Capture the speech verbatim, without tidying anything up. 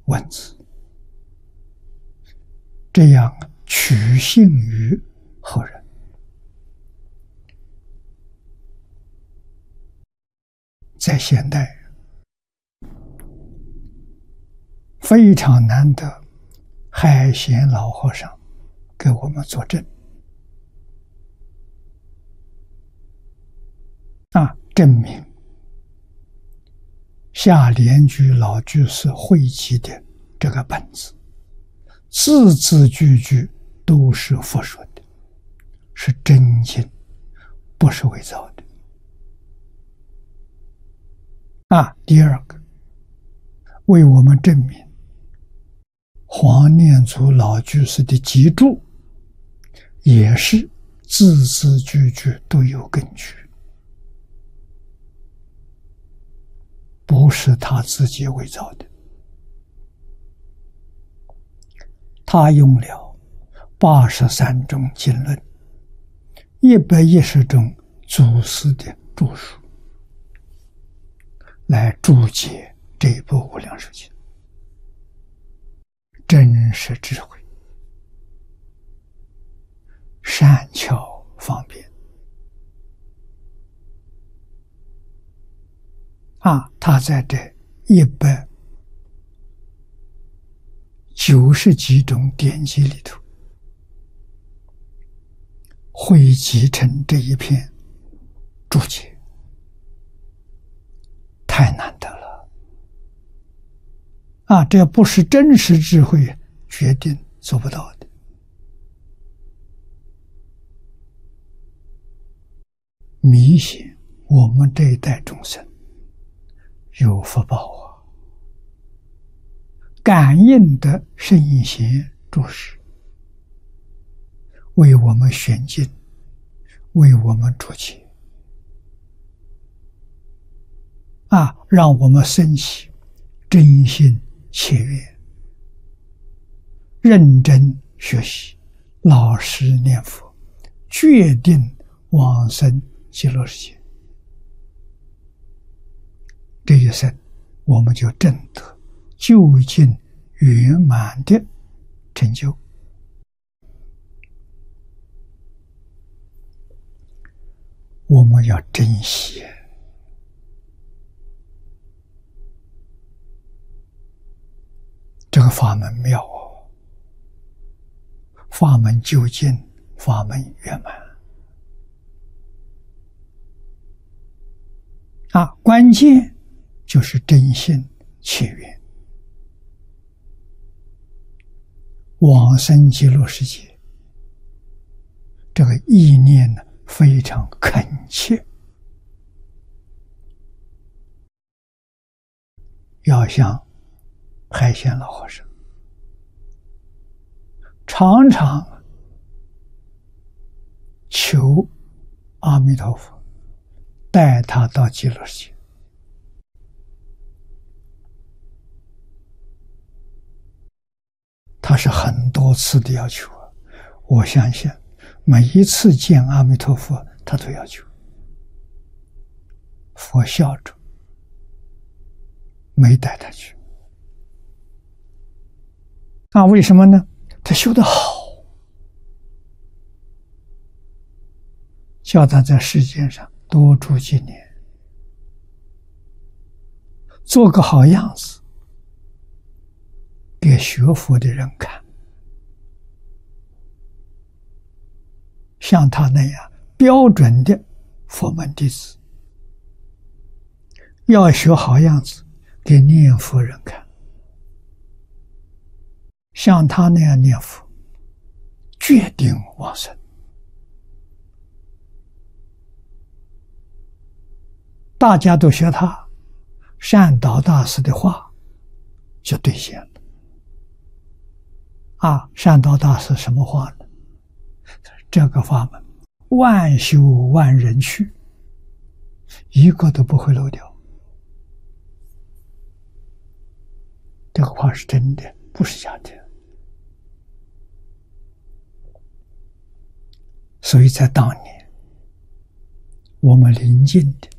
文字，这样取信于后人。在现代非常难得，海贤老和尚给我们作证啊，证明下莲居老居士汇集的这个本子，字字句句都是佛说的，是真经，不是伪造的。啊，第二个，为我们证明黄念祖老居士的集注也是字字句句都有根据，不是他自己伪造的。他用了八十三种经论，一百一十种祖师的著述来注解这部《无量寿经》，真是智慧，善巧方便啊！他在这一百九十几种典籍里头汇集成这一篇注解，太难得了啊！这不是真实智慧决定做不到的。迷信我们这一代众生有福报啊，感应的圣贤注释，为我们选经，为我们注解啊，让我们升起真心切愿，认真学习，老实念佛，决定往生极乐世界。这一生我们就证得究竟圆满的成就。我们要珍惜这个法门妙哦，法门究竟，法门圆满啊！关键就是真心切愿，往生极乐世界，这个意念呢非常恳切，要像海贤老和尚常常求阿弥陀佛带他到极乐世界。他是很多次的要求啊，我相信每一次见阿弥陀佛他都要求，佛笑着没带他去啊？为什么呢？他修得好，叫他在世界上多住几年，做个好样子给学佛的人看，像他那样标准的佛门弟子，要学好样子给念佛人看，像他那样念佛，决定往生。大家都学他，善导大师的话就兑现了啊！善导大师什么话呢？这个法门万修万人去，一个都不会漏掉。这个话是真的，不是假的。所以在当年我们临近的